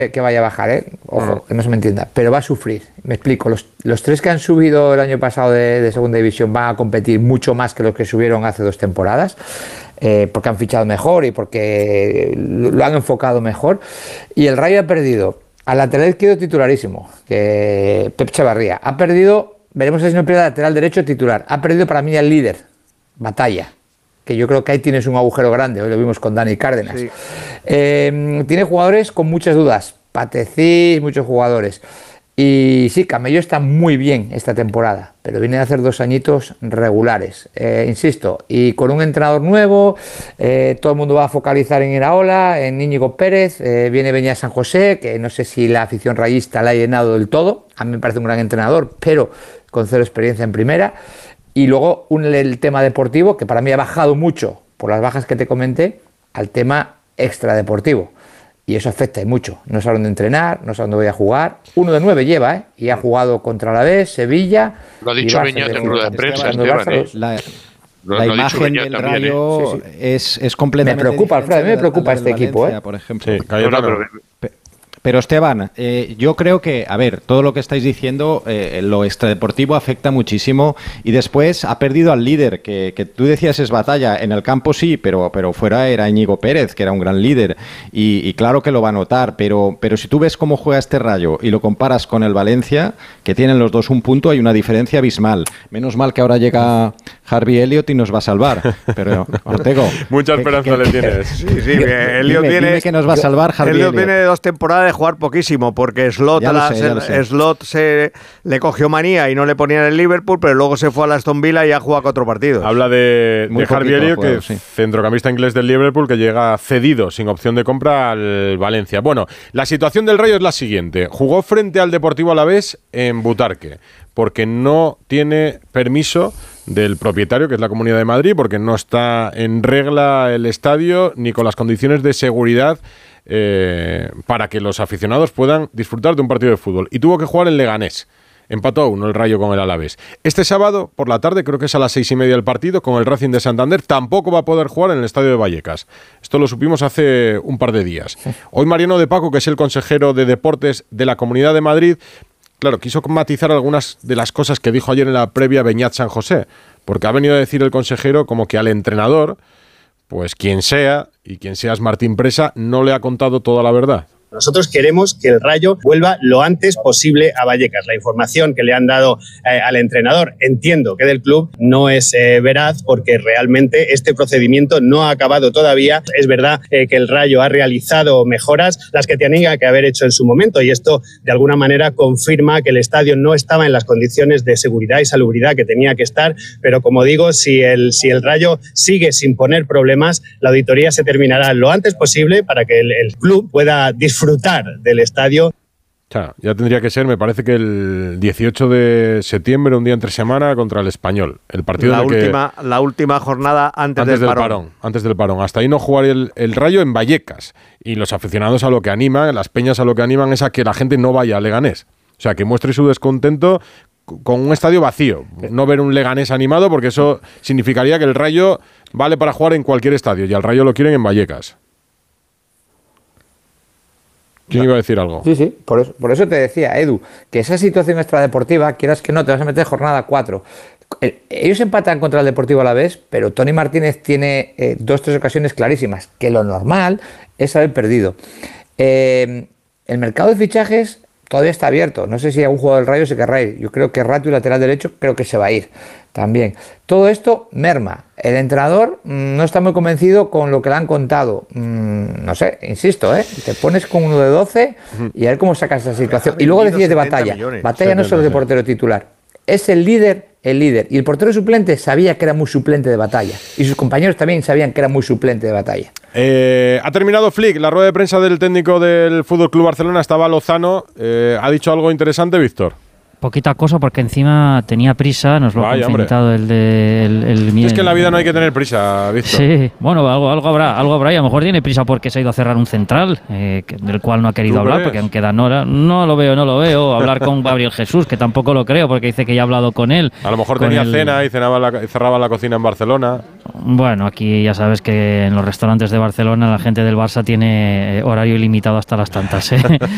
que vaya a bajar, ojo, que no se me entienda, pero va a sufrir. Me explico, los 3 que han subido el año pasado de segunda división van a competir mucho más que los que subieron hace 2 temporadas, porque han fichado mejor y porque lo han enfocado mejor. Y el Rayo ha perdido al lateral izquierdo titularísimo, que Pep Chavarría. Ha perdido, veremos si no pierde lateral derecho titular. Ha perdido para mí al líder, Batalla, que yo creo que ahí tienes un agujero grande, hoy lo vimos con Dani Cárdenas. Sí. Tiene jugadores con muchas dudas, Patecís, muchos jugadores. Y sí, Camello está muy bien esta temporada, pero viene de hacer 2 añitos regulares, insisto, y con un entrenador nuevo, todo el mundo va a focalizar en Iraola, en Íñigo Pérez, viene Beñat San José, que no sé si la afición rayista la ha llenado del todo, a mí me parece un gran entrenador, pero con 0 experiencia en primera. Y luego el tema deportivo, que para mí ha bajado mucho por las bajas que te comenté, al tema extradeportivo. Y eso afecta y mucho. No sabe dónde entrenar, no sabe dónde voy a jugar. 1 de 9 lleva, y ha jugado contra Alavés, Sevilla. Lo ha dicho Beñat en rueda de prensa, La imagen del Rayo es completamente... Me preocupa, Alfredo, a mí me preocupa este equipo, por ejemplo. Sí, pero Esteban, yo creo que, a ver, todo lo que estáis diciendo, lo extradeportivo afecta muchísimo, y después ha perdido al líder, que tú decías es Batalla, en el campo sí, pero fuera era Íñigo Pérez, que era un gran líder, y claro que lo va a notar, pero si tú ves cómo juega este Rayo y lo comparas con el Valencia, que tienen los dos un punto, hay una diferencia abismal. Menos mal que ahora llega Harvey Elliott y nos va a salvar, pero Ortego... Mucha esperanza le tienes. Sí, Elliott dime que nos va a salvar Harvey Elliott. Viene de 2 temporadas de jugar poquísimo, porque Slot se le cogió manía y no le ponía en el Liverpool, pero luego se fue a la Aston Villa y ha jugado 4 partidos. Habla de Harvey Elliott, que es centrocampista inglés del Liverpool, que llega cedido, sin opción de compra, al Valencia. Bueno, la situación del Rayo es la siguiente. Jugó frente al Deportivo Alavés en Butarque, porque no tiene permiso del propietario, que es la Comunidad de Madrid, porque no está en regla el estadio ni con las condiciones de seguridad para que los aficionados puedan disfrutar de un partido de fútbol. Y tuvo que jugar en Leganés. Empató a 1 el Rayo con el Alavés. Este sábado por la tarde, creo que es a las 6:30 el partido, con el Racing de Santander, tampoco va a poder jugar en el estadio de Vallecas. Esto lo supimos hace un par de días. Hoy Mariano de Paco, que es el consejero de Deportes de la Comunidad de Madrid, claro, quiso matizar algunas de las cosas que dijo ayer en la previa Beñat San José, porque ha venido a decir el consejero como que al entrenador, pues quien sea, y quien seas Martín Presa, no le ha contado toda la verdad. Nosotros queremos que el Rayo vuelva lo antes posible a Vallecas. La información que le han dado al entrenador, entiendo que del club, no es veraz, porque realmente este procedimiento no ha acabado todavía. Es verdad que el Rayo ha realizado mejoras, las que tenía que haber hecho en su momento, y esto de alguna manera confirma que el estadio no estaba en las condiciones de seguridad y salubridad que tenía que estar, pero como digo, si el Rayo sigue sin poner problemas, la auditoría se terminará lo antes posible para que el club pueda disfrutar del estadio. Ya tendría que ser, me parece que el 18 de septiembre, un día entre semana, contra el Español. El partido la última jornada antes del parón. Antes del parón. Hasta ahí no jugaría el Rayo en Vallecas. Y los aficionados a lo que animan, las peñas a lo que animan es a que la gente no vaya a Leganés. O sea, que muestre su descontento con un estadio vacío. No ver un Leganés animado, porque eso significaría que el Rayo vale para jugar en cualquier estadio. Y al Rayo lo quieren en Vallecas. ¿Quién iba a decir algo? Sí, por eso te decía, Edu, que esa situación extradeportiva, quieras que no, te vas a meter jornada 4. Ellos empatan contra el Deportivo Alavés, pero Tony Martínez tiene 2-3 ocasiones clarísimas, que lo normal es haber perdido. El mercado de fichajes todavía está abierto. No sé si algún jugador del Rayo se querrá ir. Yo creo que Rato, lateral derecho, creo que se va a ir también. Todo esto merma. El entrenador no está muy convencido con lo que le han contado. No sé, insisto, te pones con uno de 12 y a ver cómo sacas esa situación. Y luego decides de Batalla. Batalla no es solo de portero titular, es el líder. Y el portero suplente sabía que era muy suplente de Batalla. Y sus compañeros también sabían que era muy suplente de Batalla. Ha terminado Flick, la rueda de prensa del técnico del Fútbol Club Barcelona. Estaba Lozano. ¿Ha dicho algo interesante, Víctor? Poquita cosa, porque encima tenía prisa, nos lo ha comentado el Es que en la vida no hay que tener prisa, Víctor. Sí, bueno, algo habrá, y a lo mejor tiene prisa porque se ha ido a cerrar un central, del cual no ha querido hablar, porque aún quedan horas. No lo veo. Hablar con Gabriel Jesús, que tampoco lo creo, porque dice que ya ha hablado con él. A lo mejor tenía cena y cerraba la cocina en Barcelona. Bueno, aquí ya sabes que en los restaurantes de Barcelona la gente del Barça tiene horario ilimitado hasta las tantas,